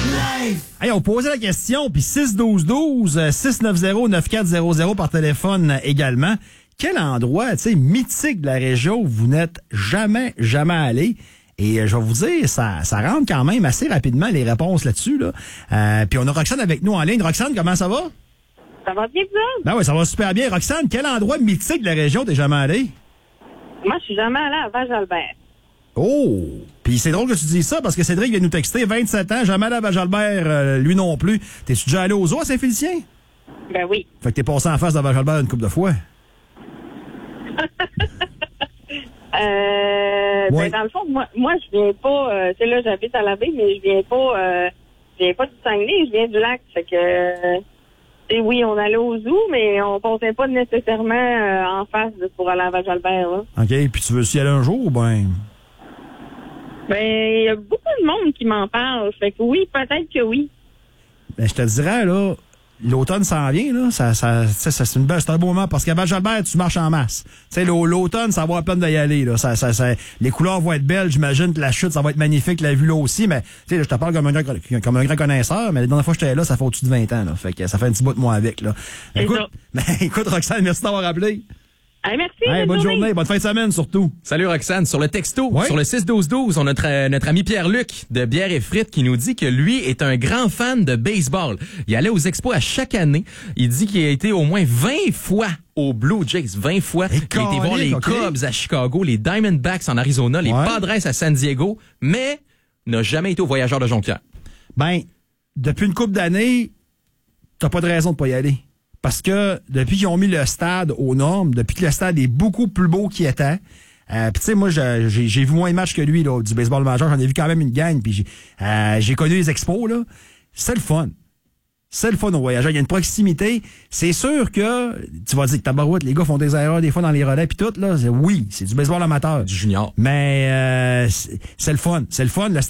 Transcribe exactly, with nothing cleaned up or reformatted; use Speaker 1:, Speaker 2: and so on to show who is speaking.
Speaker 1: Hey, on posait la question, puis six douze douze, six neuf zéro neuf quatre zéro zéro par téléphone également. Quel endroit, tu sais, mythique de la région où vous n'êtes jamais, jamais allé? Et je vais vous dire, ça, ça rentre quand même assez rapidement les réponses là-dessus. Là. Euh, puis on a Roxane avec nous en ligne. Roxane, comment ça va?
Speaker 2: Ça va bien, vous?
Speaker 1: Ben oui, ça va super bien. Roxane, quel endroit mythique de la région t'es jamais allé?
Speaker 2: Moi, je suis jamais allée à Val-Jalbert.
Speaker 1: Oh! Puis c'est drôle que tu dises ça parce que Cédric vient nous texter, vingt-sept ans, jamais allé à Val-Jalbert, euh, lui non plus. T'es-tu déjà allé aux eaux à Saint-Félicien?
Speaker 2: Ben oui.
Speaker 1: Fait que t'es passé en face de Val-Jalbert une couple de fois.
Speaker 2: Euh,
Speaker 1: Ouais.
Speaker 2: ben, dans le fond, moi, moi je viens pas, euh, tu sais, là, j'habite à la baie, mais je viens pas, euh, je viens pas du Saguenay, je viens du lac. Fait que, euh, tu sais, oui, on allait au zoo, mais on passait pas nécessairement euh, en face de, pour aller à Val-Jalbert, là.
Speaker 1: OK, puis tu veux s'y aller un jour, ben...
Speaker 2: Ben, il y a beaucoup de monde qui m'en parle. Fait que oui, peut-être que oui.
Speaker 1: Ben, je te dirais, là, l'automne s'en vient, là. Ça, ça, ça, c'est une belle, c'est un beau moment parce qu'à Val-Jalbert, tu marches en masse. Tu sais, l'automne, ça va à peine d'y aller, là. Ça, ça, ça, les couleurs vont être belles. J'imagine que la chute, ça va être magnifique, la vue là aussi. Mais, tu sais, je te parle comme un, grand- comme un grand connaisseur, mais la dernière fois que j'étais là, ça fait au-dessus de vingt ans, là. Fait que ça fait un petit bout de moi avec, là.
Speaker 2: C'est
Speaker 1: Écoute,
Speaker 2: ça.
Speaker 1: ben, écoute, Roxane, merci d'avoir appelé.
Speaker 2: Hey, merci.
Speaker 1: Hey, bonne journée. bonne fin de semaine, surtout.
Speaker 3: Salut Roxane, sur le texto,
Speaker 1: Ouais.
Speaker 3: sur le six douze douze, on a notre, euh, notre ami Pierre-Luc de Bière et Frites qui nous dit que lui est un grand fan de baseball. Il allait aux expos à chaque année. Il dit qu'il a été au moins vingt fois aux Blue Jays, vingt fois.
Speaker 1: Et
Speaker 3: Il a été voir les
Speaker 1: calique,
Speaker 3: Cubs
Speaker 1: ok.
Speaker 3: à Chicago, les Diamondbacks en Arizona, les
Speaker 1: Ouais.
Speaker 3: Padres à San Diego, mais n'a jamais été au Voyageurs de Jonquière.
Speaker 1: Ben, depuis une couple d'années, t'as pas de raison de pas y aller. Parce que depuis qu'ils ont mis le stade aux normes, depuis que le stade est beaucoup plus beau qu'il était, euh, puis tu sais, moi, j'ai, j'ai j'ai vu moins de matchs que lui, là, du baseball majeur. J'en ai vu quand même une gang, puis j'ai, euh, j'ai connu les expos, là. C'est le fun. C'est le fun aux voyageurs. Il y a une proximité. C'est sûr que, tu vas dire que tabarouette, les gars font des erreurs des fois dans les relais puis tout, là. C'est- Oui, c'est du baseball amateur.
Speaker 3: Du junior.
Speaker 1: Mais euh, c'est c'est le fun. C'est le fun. Le